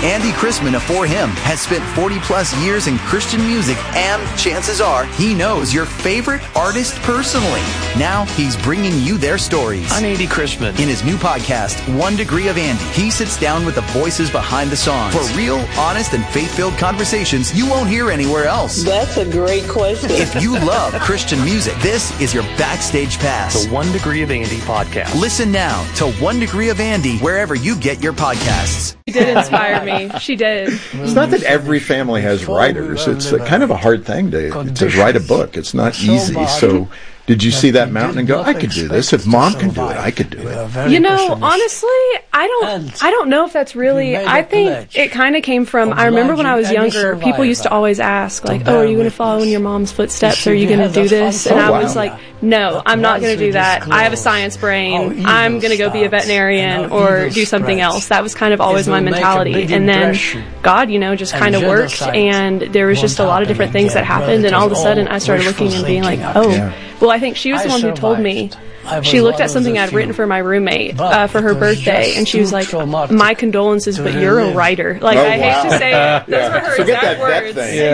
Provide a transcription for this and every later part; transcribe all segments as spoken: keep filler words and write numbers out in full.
Andy Chrisman afore him has spent forty plus years in Christian music, and chances are he knows your favorite artist personally. Now he's bringing you their stories. I'm Andy Chrisman. In his new podcast, One Degree of Andy, he sits down with the voices behind the songs for real, honest, and faith-filled conversations you won't hear anywhere else. That's a great question. If you love Christian music, this is your backstage pass. The One Degree of Andy podcast. Listen now to One Degree of Andy wherever you get your podcasts. She did inspire me. She did. It's not that every family has writers. It's a kind of a hard thing to to write a book. It's not easy. So did you see that mountain and go, I could do this? If Mom can do it, I could do it. You know, honestly, I don't I don't know if that's really, I think it kind of came from, I remember when I was younger, people used to always ask, like, oh, are you going to follow in your mom's footsteps? Are you going to do this? And I was like, no, I'm not going to do that. I have a science brain. I'm going to go be a veterinarian or do something else. That was kind of always my mentality. And then God, you know, just kind of worked, and there was just a lot of different things that happened, and all of a sudden I started looking and being like, oh, well, I think she was the one who told me. She looked at something I'd written for my roommate uh, for her birthday, and she was like, my condolences, but you're a writer. Like, Oh, I hate wow. to say it. Those Yeah. were her Forget exact that vet words. thing.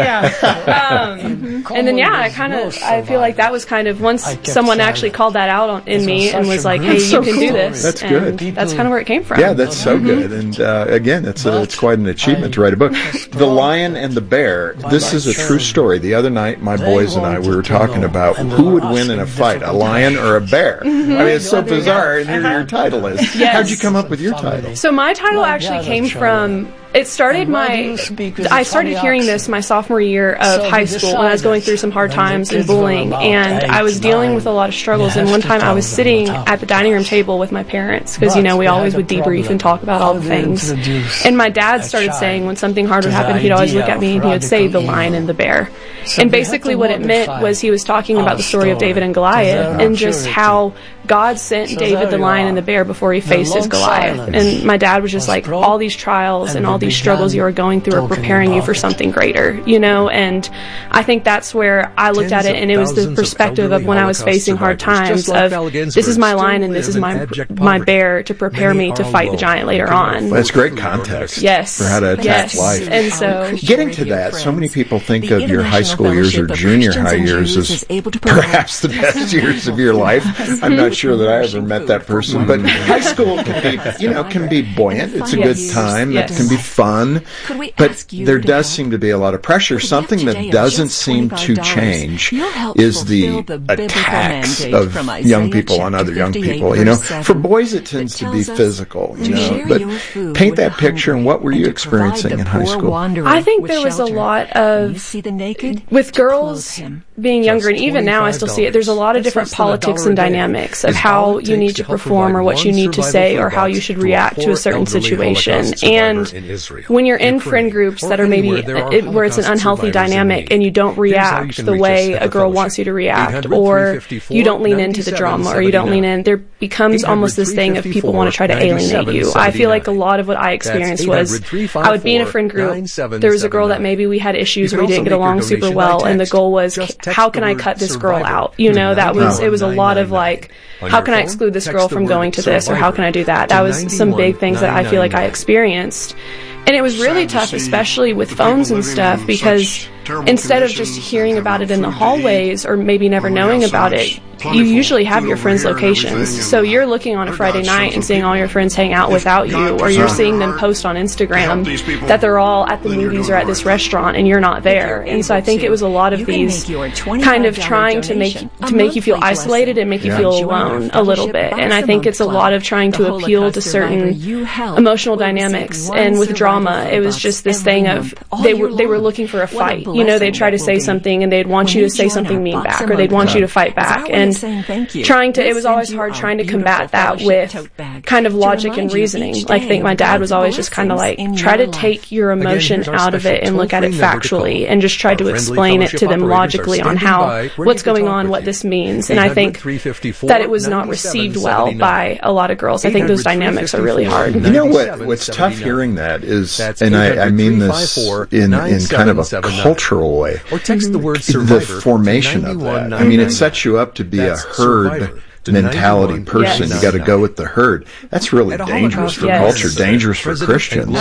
Yeah. Um, and then, yeah, I kind of, I feel like that was kind of, once someone actually called that out on, in me and was like, hey, That's you so can do cool. this. That's and good. That's kind of where it came from. Yeah, that's so good. And uh, again, it's a, it's quite an achievement to write a book. The Lion and the Bear. This is a true story. The other night, my boys and I, we were talking about who would win in a fight, a lion or a bear. I mean, it's so bizarre. And here your title is. Yes. How'd you come up with your title? So my title actually came from, it started my, I started hearing this my sophomore year of high school when I was going through some hard times and bullying, and I was dealing with a lot of struggles, and one time I was sitting at the dining room table with my parents, because, you know, we always would debrief and talk about all the things, and my dad started saying when something hard would happen, he'd always look at me and he would say, the lion and the bear. And basically what it meant was he was talking about the story of David and Goliath, and just how God sent David the lion and the bear before he faced his Goliath. And my dad was just like, all these trials and all these struggles you are going through are preparing you for something greater, you know? And I think that's where I looked at it, and it was the perspective of when I was facing hard times of, this is my lion and this is my my bear to prepare me to fight the giant later on. Well, that's great context Yes. for how to attack Yes. life. And so, Getting to that, so many people think of your high school years or junior high years as perhaps the best years of your life. I'm not sure that I ever met that person, but high school can be, you know, can be buoyant. It's a Yes. good time. Yes. It can be fun, but there does seem to be a lot of pressure. Something that doesn't seem to change is the attacks of young people on other young people. You know, for boys it tends to be physical, you know, but paint that picture, and what were you experiencing in high school? I think there was a lot of, with girls being younger, and even now I still see it, there's a lot of different politics and dynamics of how you need to perform or what you need to say or how you should react to a certain situation. And when you're in friend groups that are maybe it, where it's an unhealthy dynamic and you don't react the way a girl wants you to react, or you don't lean into the drama, or you don't lean in, there becomes almost this thing of people want to try to alienate you. I feel like a lot of what I experienced was I would be in a friend group, there was a girl that maybe we had issues or we didn't get along super well, and the goal was, how can I cut this girl out? You know, that was, it was a lot of like, how can I exclude this girl from going to this, or how can I do that? That was some big things that I feel like I experienced. And it was really tough, especially with phones and stuff, because instead of just hearing about it in the hallways or maybe never knowing about it, you usually have your friends' locations. So you're looking on a Friday night and seeing all your friends hang out without you, or you're seeing them post on Instagram that they're all at the movies or at this restaurant and you're not there. And so I think it was a lot of these kind of trying to make to make you feel isolated and make you feel alone a little bit. And I think it's a lot of trying to appeal to certain emotional dynamics. And with drama, it was just this thing of they were they were looking for a fight. You know, they'd try to say something and they'd want you to say something mean back, or they'd want you to fight back. And trying to, it was always hard trying to combat that with kind of logic and reasoning. Like, I think my dad was always just kind of like, try to take your emotion out of it and look at it factually, and just try to explain it to them logically on how, what's going on, what this means. And I think that it was not received well by a lot of girls. I think those dynamics are really hard. You know what? What's tough hearing that is, and I, I mean this in, in kind of a cultural way, or text the word the formation of that. I mean, it sets you up to be a herd mentality person. Yes. You got to go with the herd. That's really dangerous for Yes. culture, dangerous for Christians.